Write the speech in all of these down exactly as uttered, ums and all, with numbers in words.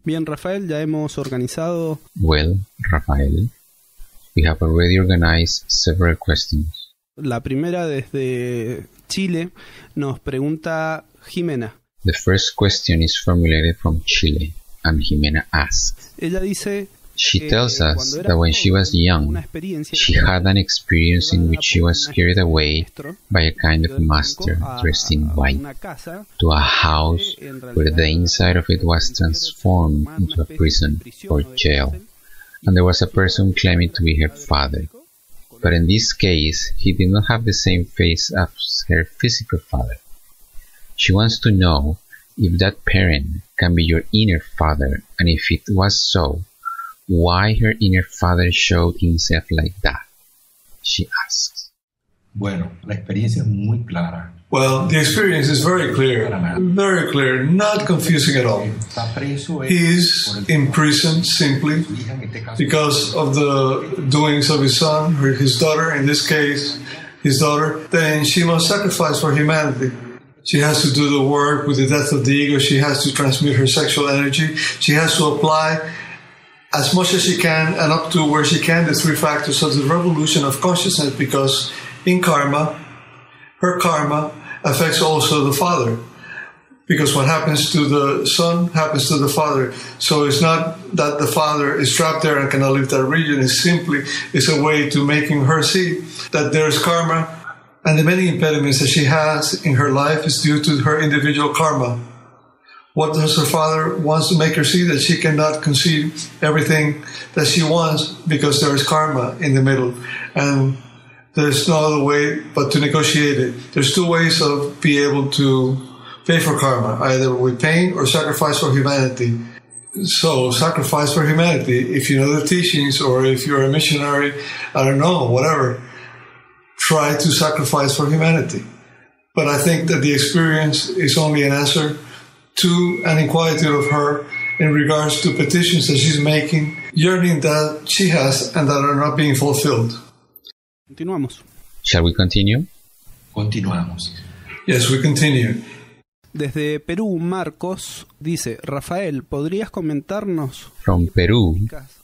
Bien, Rafael, ya hemos organizado... Well, Rafael, we have already organized several questions. La primera desde Chile nos pregunta Jimena. The first question is formulated from Chile, and Jimena asks. Ella dice... She tells us that when she was young, she had an experience in which she was carried away by a kind of master dressed in white to a house where the inside of it was transformed into a prison or jail, and there was a person claiming to be her father. But in this case, he did not have the same face as her physical father. She wants to know if that parent can be your inner father, and if it was so, why her inner father showed himself like that? She asks. Bueno, la experiencia es muy clara. Well, the experience is very clear, very clear, not confusing at all. He is in prison simply because of the doings of his son, or his daughter, in this case, his daughter. Then she must sacrifice for humanity. She has to do the work with the death of the ego. She has to transmute her sexual energy. She has to apply as much as she can and up to where she can the three factors of the revolution of consciousness, because in karma, her karma affects also the father, because what happens to the son happens to the father. So it's not that the father is trapped there and cannot leave that region. It's simply it's a way to making her see that there is karma, and the many impediments that she has in her life is due to her individual karma. What does her father wants to make her see? That she cannot conceive everything that she wants because there is karma in the middle. And there's no other way but to negotiate it. There's two ways of being able to pay for karma, either with pain or sacrifice for humanity. So, sacrifice for humanity. If you know the teachings, or if you're a missionary, I don't know, whatever, try to sacrifice for humanity. But I think that the experience is only an answer to an inquietude of her in regards to petitions that she's making, yearning that she has and that are not being fulfilled. Continuamos. Shall we continue? Continuamos. Yes, we continue. Desde Perú, Marcos dice, Rafael, ¿podrías comentarnos? From Peru,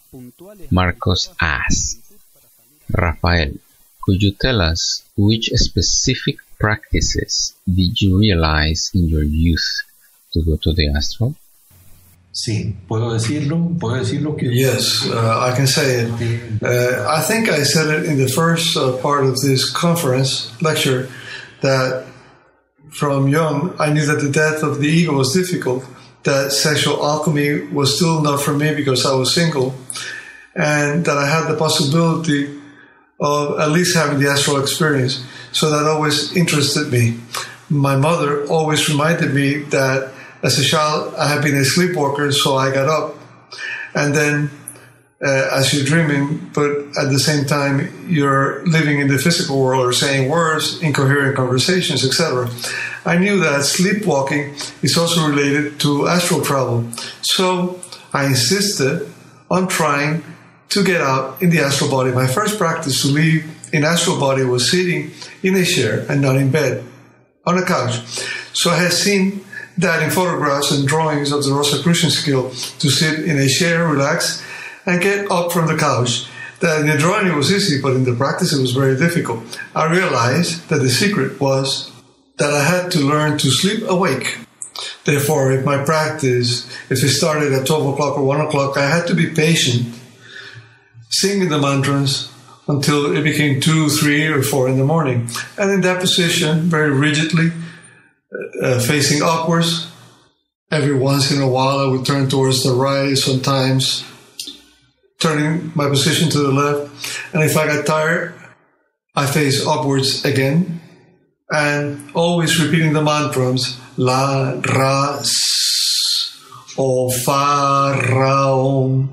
Marcos asks, Rafael, could you tell us which specific practices did you realize in your youth to go to the astral? Sí, puedo decirlo, puedo decirlo que... Yes, uh, I can say it. Uh, I think I said it in the first uh, part of this conference lecture that from young I knew that the death of the ego was difficult, that sexual alchemy was still not for me because I was single, and that I had the possibility of at least having the astral experience. So that always interested me. My mother always reminded me that as a child, I had been a sleepwalker, so I got up. And then, uh, as you're dreaming, but at the same time, you're living in the physical world or saying words, incoherent conversations, et cetera. I knew that sleepwalking is also related to astral travel. So I insisted on trying to get out in the astral body. My first practice to live in astral body was sitting in a chair and not in bed, on a couch. So I had seen that in photographs and drawings of the Rosicrucian skill, to sit in a chair, relax, and get up from the couch. That in the drawing it was easy, but in the practice it was very difficult. I realized that the secret was that I had to learn to sleep awake. Therefore, if my practice, if it started at twelve o'clock or one o'clock, I had to be patient, singing the mantras until it became two, three, or four in the morning. And in that position, very rigidly, Uh, facing upwards. Every once in a while I would turn towards the right, sometimes turning my position to the left. And if I got tired, I face upwards again, and always repeating the mantras, La, Ra, S, O, Fa, Ra, Om,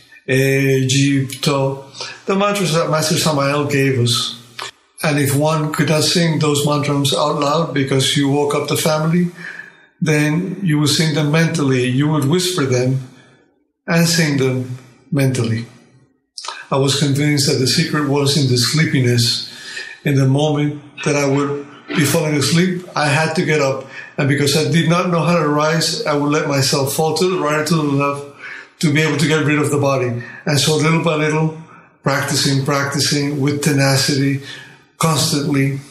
Egypto. The mantras that Master Samael gave us. And if one could not sing those mantras out loud because you woke up the family, then you would sing them mentally. You would whisper them and sing them mentally. I was convinced that the secret was in the sleepiness. In the moment that I would be falling asleep, I had to get up. And because I did not know how to rise, I would let myself fall to the right or to the left to be able to get rid of the body. And so little by little, practicing, practicing with tenacity, constantly,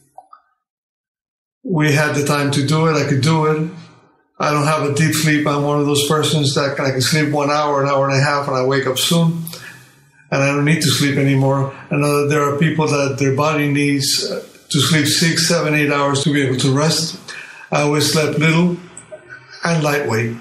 we had the time to do it. I could do it. I don't have a deep sleep. I'm one of those persons that I can sleep one hour, an hour and a half, and I wake up soon. And I don't need to sleep anymore. I know that there are people that their body needs to sleep six, seven, eight hours to be able to rest. I always slept little and lightweight.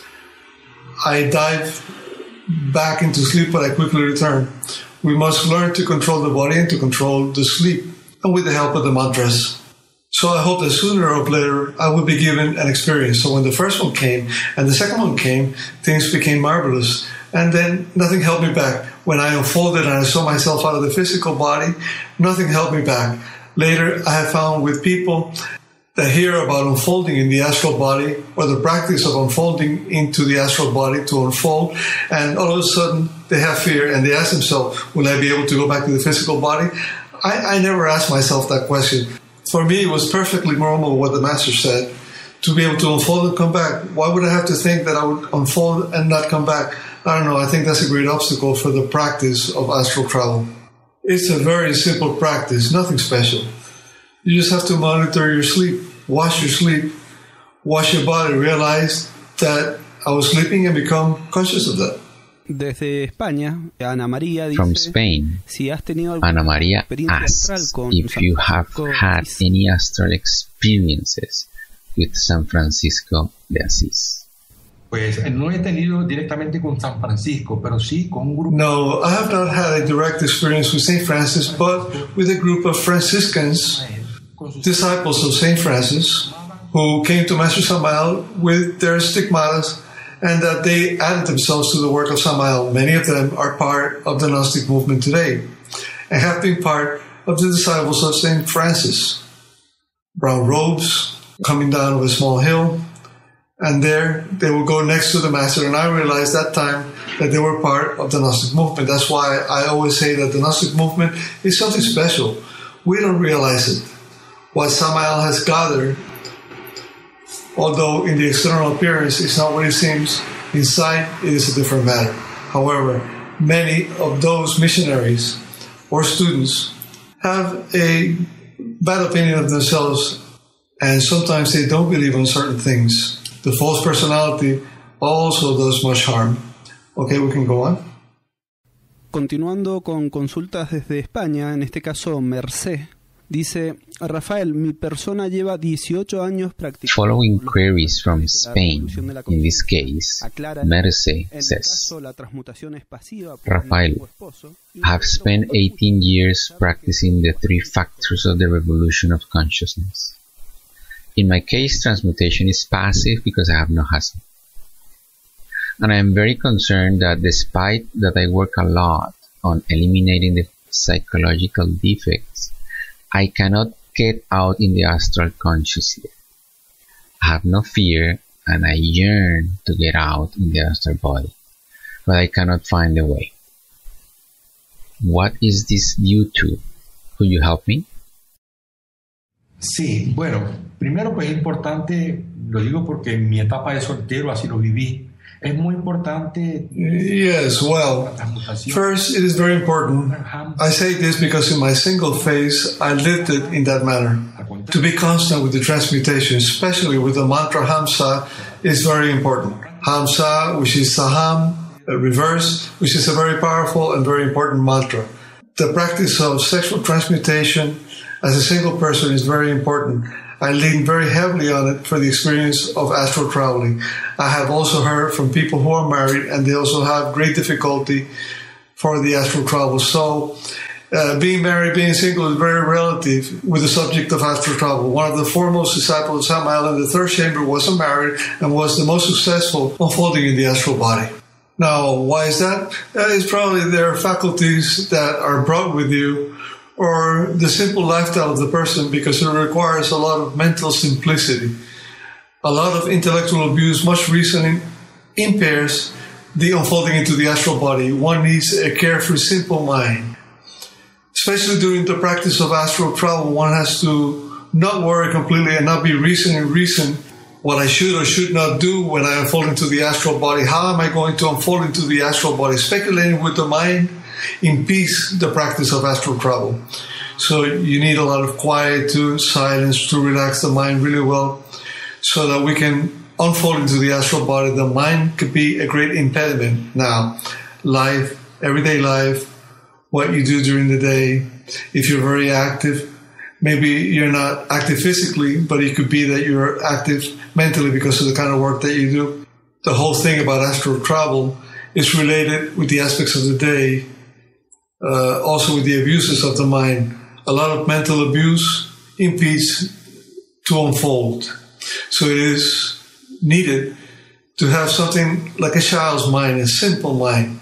I dive back into sleep, but I quickly return. We must learn to control the body and to control the sleep, and with the help of the mantras. So I hope that sooner or later I will be given an experience. So when the first one came and the second one came, things became marvelous. And then nothing held me back. When I unfolded and I saw myself out of the physical body, nothing held me back. Later, I have found with people that hear about unfolding in the astral body, or the practice of unfolding into the astral body to unfold, and all of a sudden they have fear and they ask themselves, will I be able to go back to the physical body? I, I never asked myself that question. For me, it was perfectly normal what the master said, to be able to unfold and come back. Why would I have to think that I would unfold and not come back? I don't know. I think that's a great obstacle for the practice of astral travel. It's a very simple practice, nothing special. You just have to monitor your sleep, watch your sleep, watch your body, realize that I was sleeping and become conscious of that. Desde España, Ana María dice, From Spain, si has tenido Ana María asks if you have had any astral experiences with San Francisco de Asís. Pues no he tenido directamente con San Francisco, pero sí con un grupo. No, I have not had a direct experience with Saint Francis, but with a group of Franciscans, disciples of Saint Francis, who came to Master Samael with their stigmatas, and that they added themselves to the work of Samael. Many of them are part of the Gnostic movement today, and have been part of the disciples of Saint Francis. Brown robes, coming down of a small hill, and there they will go next to the Master, and I realized that time that they were part of the Gnostic movement. That's why I always say that the Gnostic movement is something special. We don't realize it. What Samael has gathered, although in the external appearance it's not what it seems, inside it is a different matter. However, many of those missionaries or students have a bad opinion of themselves, and sometimes they don't believe in certain things. The false personality also does much harm. Okay, we can go on. Continuando con consultas desde España, en este caso Mercé, dice, Rafael, mi persona lleva dieciocho años practicando. Following queries from Spain, in this case, Merce says, Rafael, have spent eighteen years practicing the three factors of the revolution of consciousness. In my case, transmutation is passive because I have no husband. And I am very concerned that despite that I work a lot on eliminating the psychological defects, I cannot get out in the astral conscious yet. I have no fear and I yearn to get out in the astral body, but I cannot find a way. What is this due to? Could you help me? Sí, bueno, primero pues es importante, lo digo porque en mi etapa de soltero así lo viví, es muy importante. Yes, well, first it is very important. I say this because in my single phase I lived it in that manner. To be constant with the transmutation, especially with the mantra Hamsa, is very important. Hamsa, which is Saham, reverse, which is a very powerful and very important mantra. The practice of sexual transmutation as a single person is very important. I lean very heavily on it for the experience of astral traveling. I have also heard from people who are married and they also have great difficulty for the astral travel. So uh, being married, being single is very relative with the subject of astral travel. One of the foremost disciples of Samael in the third chamber wasn't married and was the most successful unfolding in the astral body. Now, why is that? That is probably their faculties that are brought with you, or the simple lifestyle of the person, because it requires a lot of mental simplicity. A lot of intellectual abuse, much reasoning impairs the unfolding into the astral body. One needs a carefree, simple mind. Especially during the practice of astral travel, one has to not worry completely and not be reasoning, reason, what I should or should not do when I unfold into the astral body. How am I going to unfold into the astral body? Speculating with the mind impedes the practice of astral travel. So you need a lot of quietude, silence to relax the mind really well so that we can unfold into the astral body. The mind could be a great impediment. Now, life, everyday life, what you do during the day, if you're very active, maybe you're not active physically, but it could be that you're active mentally because of the kind of work that you do. The whole thing about astral travel is related with the aspects of the day, uh, also with the abuses of the mind. A lot of mental abuse impedes to unfold. So it is needed to have something like a child's mind, a simple mind,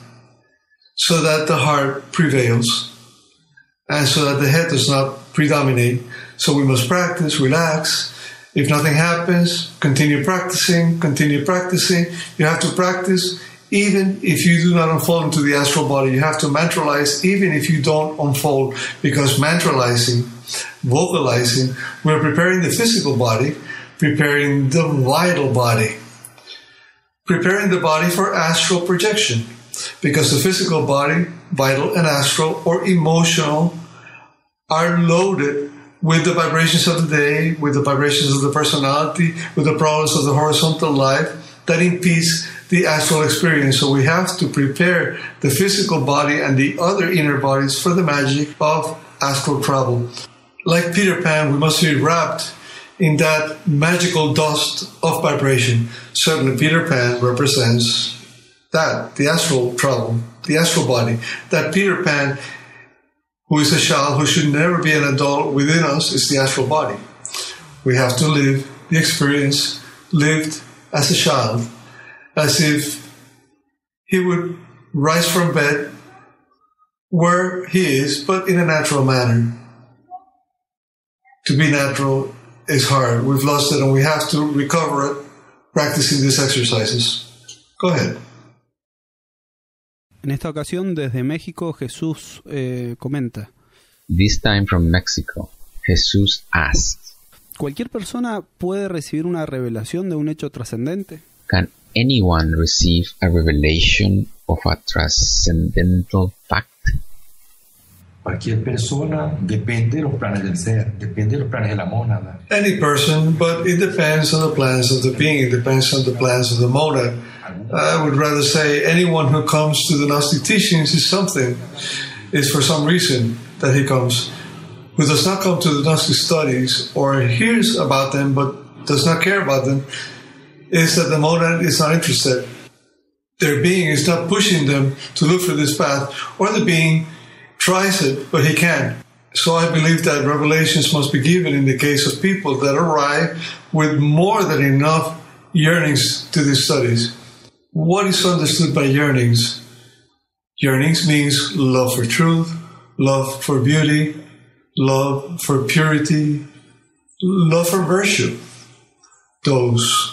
so that the heart prevails and so that the head does not predominate. So we must practice, relax. If nothing happens, continue practicing, continue practicing. You have to practice even if you do not unfold into the astral body. You have to mantralize even if you don't unfold, because mantralizing, vocalizing, we're preparing the physical body, preparing the vital body, preparing the body for astral projection, because the physical body, vital and astral or emotional, are loaded with the vibrations of the day, with the vibrations of the personality, with the problems of the horizontal life that impedes the astral experience. So we have to prepare the physical body and the other inner bodies for the magic of astral travel. Like Peter Pan, we must be wrapped in that magical dust of vibration. Certainly Peter Pan represents that, the astral travel, the astral body. That Peter Pan, who is a child who should never be an adult within us, is the astral body. We have to live the experience lived as a child, as if he would rise from bed where he is, but in a natural manner. To be natural is hard. We've lost it and we have to recover it practicing these exercises. Go ahead. En esta ocasión, desde México, Jesús eh, comenta. This time from Mexico, Jesús asks, ¿cualquier persona puede recibir una revelación de un hecho trascendente? Can anyone receive a revelation of a transcendental fact? Cualquier persona, depende de los planes del ser, depende de los planes de la mónada. Any person, but it depends on the plans of the being, it depends on the plans of the monad. I would rather say anyone who comes to the Gnostic teachings is something, is for some reason that he comes. Who does not come to the Gnostic studies or hears about them but does not care about them, is that the monad is not interested. Their being is not pushing them to look for this path, or the being tries it, but he can't. So I believe that revelations must be given in the case of people that arrive with more than enough yearnings to these studies. What is understood by yearnings? Yearnings means love for truth, love for beauty, love for purity, love for virtue. Those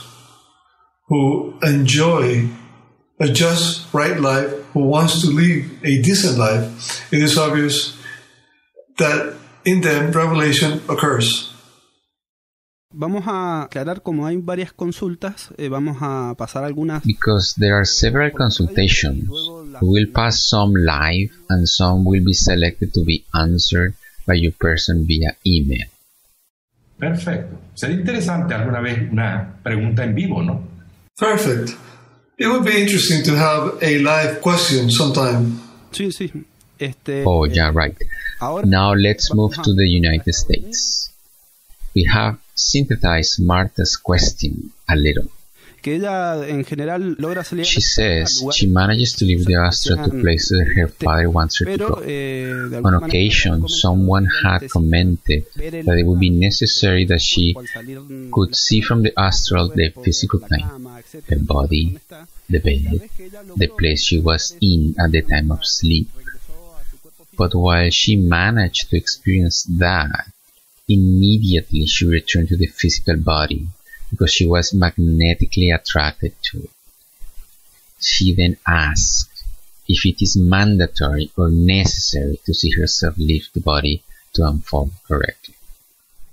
who enjoy a just, right life, who wants to live a decent life, it is obvious that in them revelation occurs. Vamos a aclarar, como hay varias consultas, eh, vamos a pasar algunas. Because there are several consultations, we will pass some live and some will be selected to be answered by your person via email. Perfecto. Sería interesante alguna vez una pregunta en vivo, ¿no? Perfect. It would be interesting to have a live question sometime. Sí, sí. Este, oh, yeah, right. Now let's move to the United States. We have synthesized Martha's question a little. Que ella, en general, logra salir. She says she manages to leave the astral to places her father wants her to go. On occasion, someone had commented that it would be necessary that she could see from the astral the physical plane, her body, the bed, the place she was in at the time of sleep. But while she managed to experience that, immediately she returned to the physical body because she was magnetically attracted to it. She then asked if it is mandatory or necessary to see herself leave the body to unfold correctly.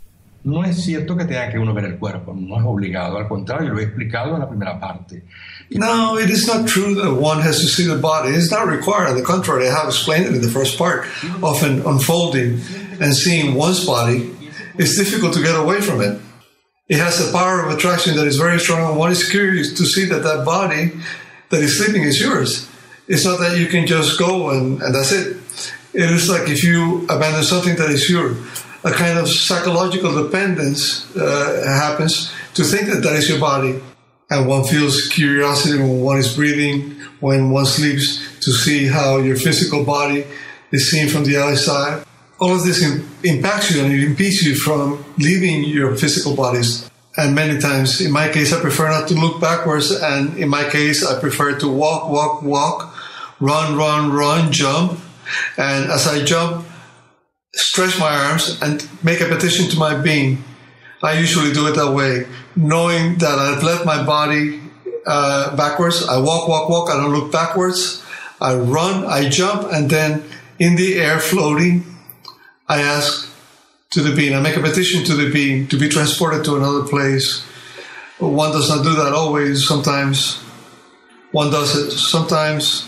No es cierto que tenga que uno ver el cuerpo, no es obligado, al contrario, lo he explicado en la primera parte. No, it is not true that one has to see the body. It's not required. On the contrary, I have explained it in the first part. Often unfolding and seeing one's body, it's difficult to get away from it. It has a power of attraction that is very strong, and one is curious to see that that body that is sleeping is yours. It's not that you can just go and, and that's it. It is like if you abandon something that is yours. A kind of psychological dependence uh, happens to think that that is your body. And one feels curiosity when one is breathing, when one sleeps, to see how your physical body is seen from the outside. All of this in, impacts you and it impedes you from leaving your physical bodies. And many times, in my case, I prefer not to look backwards. And in my case, I prefer to walk, walk, walk, run, run, run, jump. And as I jump, stretch my arms and make a petition to my being. I usually do it that way, knowing that I've left my body uh, backwards. I walk, walk, walk. I don't look backwards. I run, I jump, and then in the air, floating, I ask to the being. I make a petition to the being to be transported to another place. One does not do that always. Sometimes one does it. Sometimes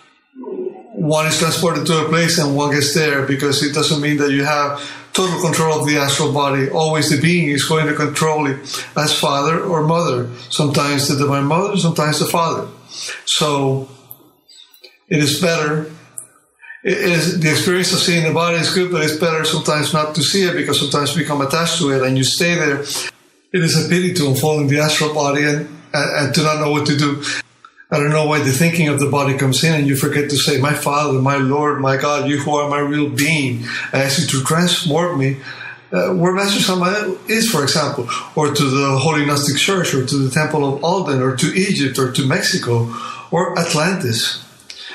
one is transported to a place and one gets there, because it doesn't mean that you have total control of the astral body. Always the being is going to control it as father or mother. Sometimes the Divine Mother, sometimes the Father. So it is better. It is, the experience of seeing the body is good, but it's better sometimes not to see it, because sometimes you become attached to it and you stay there. It is a pity to unfold in the astral body and, and, and to not know what to do. I don't know why the thinking of the body comes in and you forget to say, my Father, my Lord, my God, you who are my real being, I ask you to transform me uh, where Master Sama is, for example, or to the Holy Gnostic Church, or to the Temple of Alden, or to Egypt, or to Mexico, or Atlantis.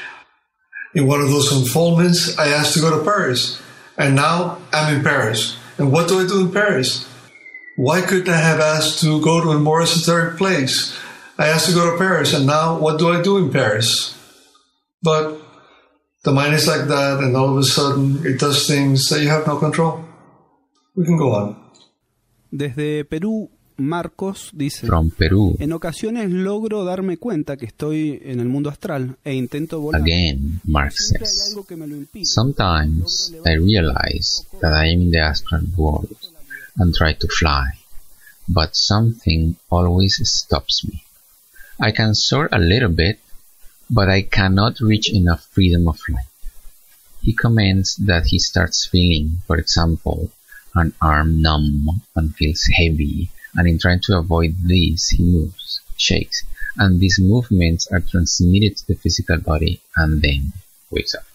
In one of those unfoldments, I asked to go to Paris, and now I'm in Paris. And what do I do in Paris? Why couldn't I have asked to go to a more esoteric place? I asked to go to Paris, and now what do I do in Paris? But the mind is like that, and all of a sudden it does things that you have no control. We can go on. Desde Perú, Marcos dice: From Peru, en ocasiones logro darme cuenta que estoy en el mundo astral e intento volar. Again, Mark says, sometimes I realize that I am in the astral world and try to fly, but something always stops me. I can soar a little bit, but I cannot reach enough freedom of flight. He comments that he starts feeling, for example, an arm numb and feels heavy, and in trying to avoid this, he moves, shakes, and these movements are transmitted to the physical body and then wakes up.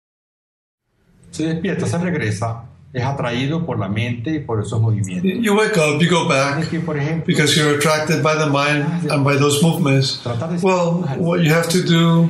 Se despierta, se regresa. Es atraído por la mente y por esos movimientos. You wake up, you go back, because you're attracted by the mind and by those movements. Well, what you have to do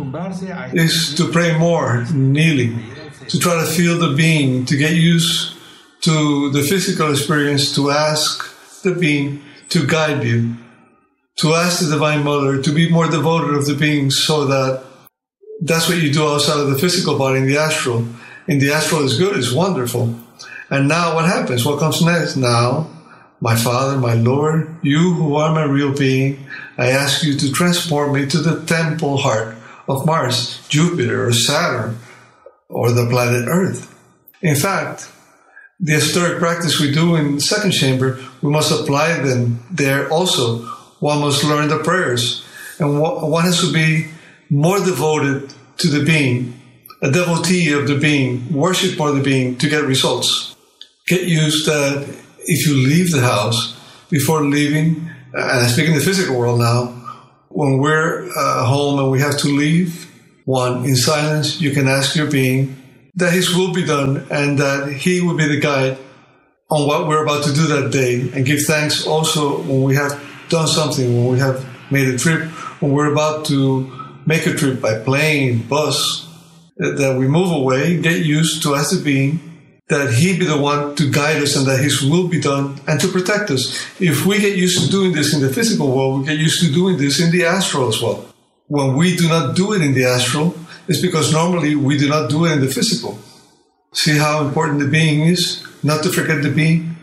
is to pray more, kneeling, to try to feel the being, to get used to the physical experience, to ask the being to guide you, to ask the Divine Mother to be more devoted of the being, so that that's what you do outside of the physical body, in the astral. In the astral is good, it's wonderful. And now what happens? What comes next? Now, my Father, my Lord, you who are my real being, I ask you to transform me to the temple heart of Mars, Jupiter, or Saturn, or the planet Earth. In fact, the esoteric practice we do in the second chamber, we must apply them there also. One must learn the prayers, and one has to be more devoted to the being, a devotee of the being, worship for the being to get results. Get used that if you leave the house, before leaving, and I speak in the physical world now, when we're uh, home and we have to leave, one, in silence, you can ask your being that His will be done and that He will be the guide on what we're about to do that day, and give thanks also when we have done something, when we have made a trip, when we're about to make a trip by plane, bus, that we move away, get used to as the being, that He be the one to guide us and that His will be done and to protect us. If we get used to doing this in the physical world, we get used to doing this in the astral as well. When we do not do it in the astral, it's because normally we do not do it in the physical. See how important the being is? Not to forget the being.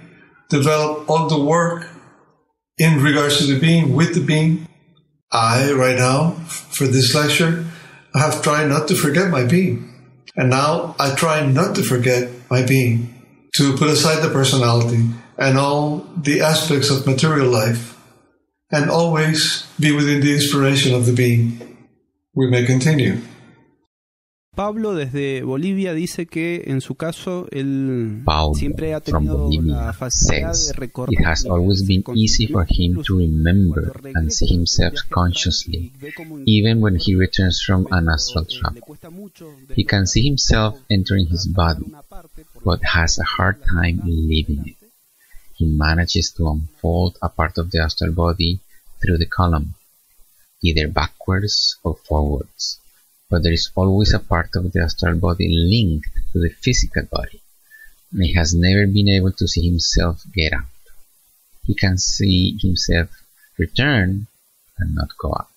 develop all the work in regards to the being, with the being. I, right now, for this lecture, I have tried not to forget my being. And now I try not to forget my being, to put aside the personality and all the aspects of material life, and always be within the inspiration of the being. We may continue. Pablo desde Bolivia dice que en su caso él Paulo siempre ha from tenido Bolivia la facilidad says de recordar. it has always been easy for him to remember and see himself consciously, even when he returns from an astral travel. He can see himself entering his body, but has a hard time leaving it. He manages to unfold a part of the astral body through the column, either backwards or forwards. But there is always a part of the astral body linked to the physical body, and he has never been able to see himself get out. He can see himself return and not go out.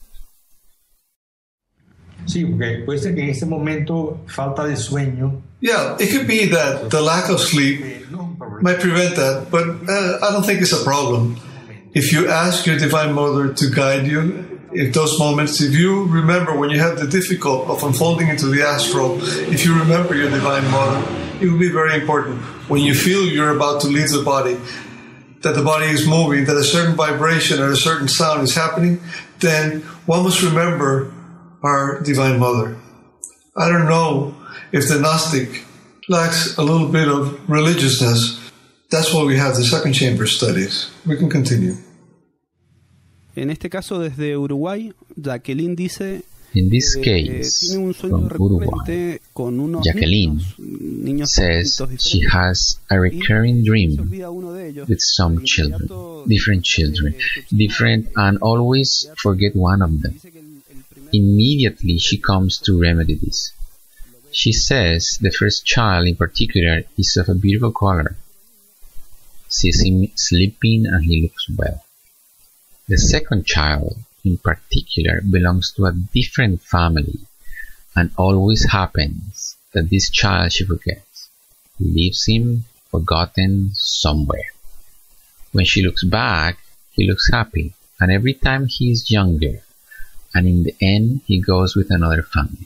Sí, porque puede ser que en ese momento falta de sueño. Yeah, it could be that the lack of sleep might prevent that, but uh, I don't think it's a problem. If you ask your Divine Mother to guide you, if those moments, if you remember when you have the difficulty of unfolding into the astral, if you remember your Divine Mother, it will be very important. When you feel you're about to leave the body, that the body is moving, that a certain vibration or a certain sound is happening, then one must remember our Divine Mother. I don't know if the Gnostic lacks a little bit of religiousness. That's why we have the second chamber studies. We can continue. En este caso, desde Uruguay, Jacqueline dice In this eh, case, tiene un sueño from Uruguay, recurrente con unos Jacqueline niños, niños says pequeñitos she diferentes. has a recurring Y dream se olvida uno de ellos. with some De children, inmediato different dice, children, eh, subsana different, and always forget one of them. dice que el- el primer Immediately she comes to remedy this. She says the first child in particular is of a beautiful color. Sees him sleeping and he looks well. The second child in particular belongs to a different family, and always happens that this child she forgets, leaves him forgotten somewhere. When she looks back, he looks happy, and every time he is younger, and in the end he goes with another family.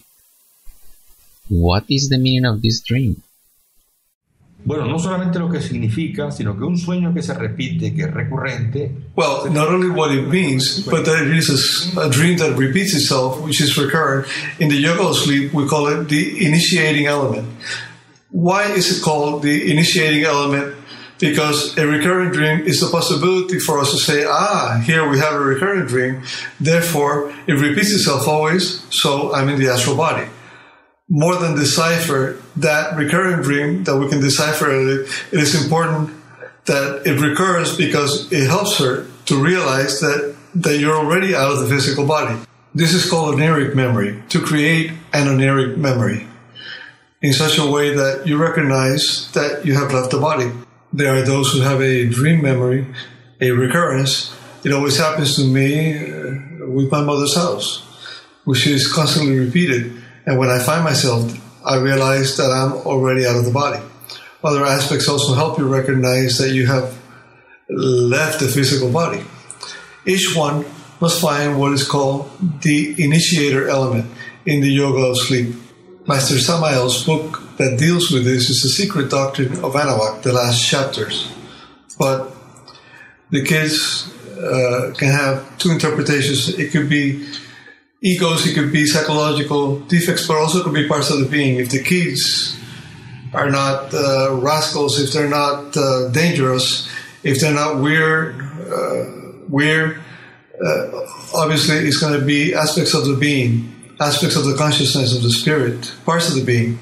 What is the meaning of this dream? Bueno, no solamente lo que significa, sino que un sueño que se repite, que es recurrente. Well, not only what it means, but that it is a, a dream that repeats itself, which is recurrent. In the yoga of sleep, we call it the initiating element. Why is it called the initiating element? Because a recurrent dream is the possibility for us to say, ah, here we have a recurrent dream, therefore it repeats itself always, so I'm in the astral body. More than decipher that recurrent dream, that we can decipher it, it is important that it recurs because it helps her to realize that, that you're already out of the physical body. This is called oniric memory, to create an oniric memory in such a way that you recognize that you have left the body. There are those who have a dream memory, a recurrence. It always happens to me uh, with my mother's house, which is constantly repeated. And when I find myself, I realize that I'm already out of the body. Other aspects also help you recognize that you have left the physical body. Each one must find what is called the initiator element in the yoga of sleep. Master Samael's book that deals with this is The Secret Doctrine of Anahuac, the last chapters. But the kids uh, can have two interpretations. It could be egos, it could be psychological defects, but also it could be parts of the being. If the kids are not uh, rascals, if they're not uh, dangerous, if they're not weird, uh, weird, uh, obviously it's going to be aspects of the being, aspects of the consciousness of the spirit, parts of the being.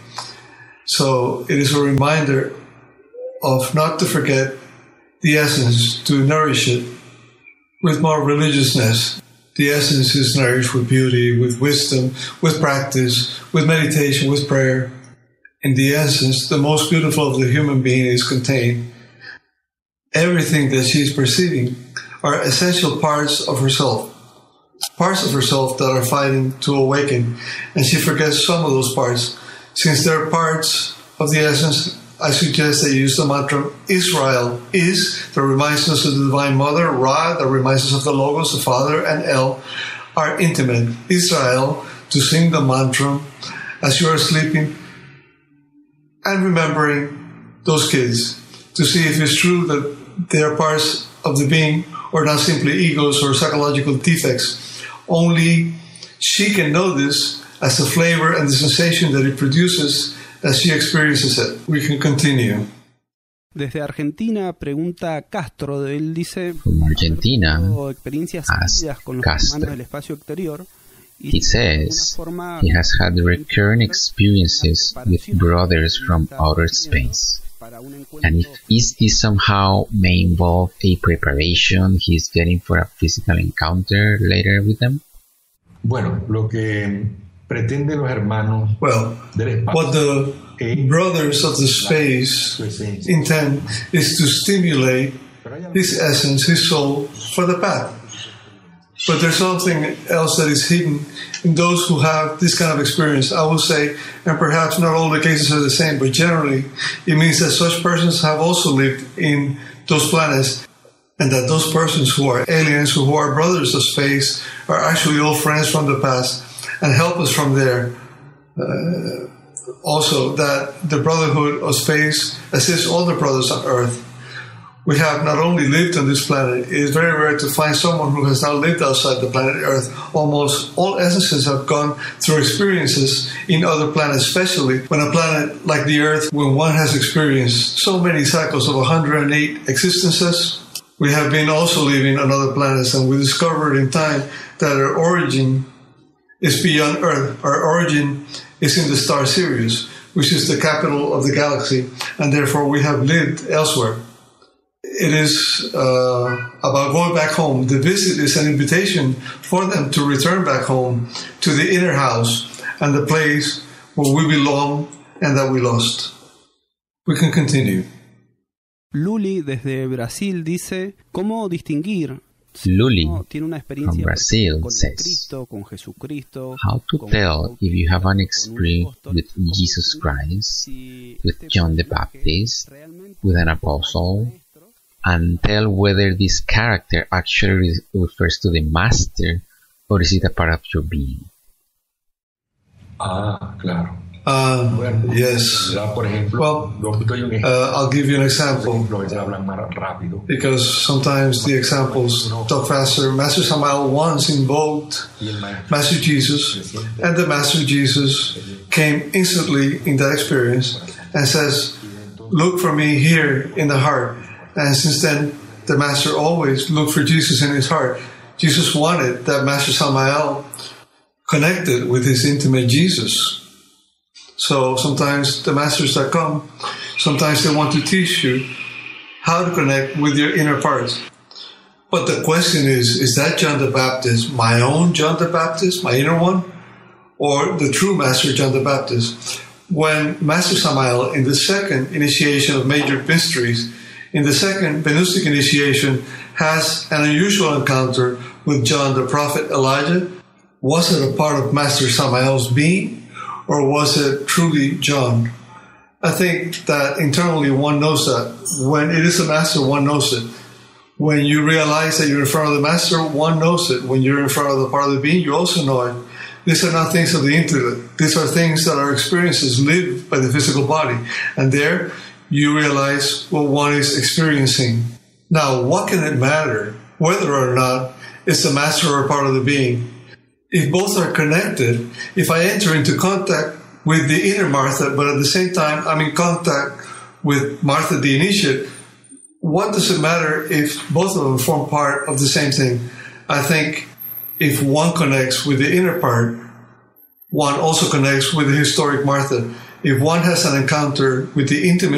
So it is a reminder of not to forget the essence, to nourish it with more religiousness. The essence is nourished with beauty, with wisdom, with practice, with meditation, with prayer. In the essence, the most beautiful of the human being is contained. Everything that she is perceiving are essential parts of herself, parts of herself that are fighting to awaken, and she forgets some of those parts. Since they're parts of the essence, I suggest that you use the mantra Israel is, that reminds us of the Divine Mother, Ra, that reminds us of the Logos, the Father, and El are intimate. Israel, to sing the mantra as you are sleeping and remembering those kids, to see if it's true that they are parts of the being or not simply egos or psychological defects. Only she can know this as the flavor and the sensation that it produces as she experiences it. We can continue. Desde Argentina pregunta Castro, él dice, From Argentina, experiencias con los Castro. hermanos del espacio exterior. He says he has had recurrent experiences with brothers from outer space. And if, is this somehow may involve a preparation he's getting for a physical encounter later with them? Bueno, lo que pretende los hermanos well, del espacio, what the brothers of the space intend is to stimulate his essence, his soul, for the path. But there's something else that is hidden in those who have this kind of experience. I will say, and perhaps not all the cases are the same, but generally it means that such persons have also lived in those planets, and that those persons who are aliens, who are brothers of space, are actually all friends from the past and help us from there. Uh, also, that the Brotherhood of Space assists all the brothers on Earth. We have not only lived on this planet, it is very rare to find someone who has not lived outside the planet Earth. Almost all essences have gone through experiences in other planets, especially when a planet like the Earth, when one has experienced so many cycles of one hundred eight existences. We have been also living on other planets, and we discovered in time that our origin is beyond Earth. Our origin is in the star Sirius, which is the capital of the galaxy, and therefore we have lived elsewhere. It is uh, about going back home. The visit is an invitation for them to return back home to the inner house and the place where we belong and that we lost. We can continue. Luli desde Brasil dice, ¿cómo distinguir? Luli tiene una from experiencia Brazil con says, Cristo, con Jesucristo, how to con tell if you have an experience apóstol, with ¿cómo Jesus distinguir Christ, si with este John the personaje Baptist, realmente with an es un apostle, maestro? and tell whether this character actually refers to the master or is it a part of your being? Ah, claro. Uh, Bueno, yes. ya, por ejemplo, Well, yo doy un ejemplo, Uh, I'll give you an example, a veces hablan más rápido. because sometimes the examples talk faster. Master Samael once invoked Y el maestro Master Jesus, and the Master Jesus came instantly in that experience and says, "Look for me here in the heart." And since then, the Master always looked for Jesus in his heart. Jesus wanted that Master Samael connected with his intimate Jesus. So sometimes the masters that come, sometimes they want to teach you how to connect with your inner parts. But the question is, is that John the Baptist, my own John the Baptist, my inner one, or the true Master John the Baptist? When Master Samael, in the second initiation of major mysteries, in the second Gnostic initiation, has an unusual encounter with John the prophet Elijah, was it a part of Master Samael's being? Or was it truly John? I think that internally one knows that. When it is a master, one knows it. When you realize that you're in front of the master, one knows it. When you're in front of the part of the being, you also know it. These are not things of the intellect. These are things that are experiences lived by the physical body. And there, you realize what one is experiencing. Now, what can it matter whether or not it's the master or part of the being? If both are connected, if I enter into contact with the inner Martha, but at the same time I'm in contact with Martha the initiate, what does it matter if both of them form part of the same thing? I think if one connects with the inner part, one also connects with the historic Martha. If one has an encounter with the intimate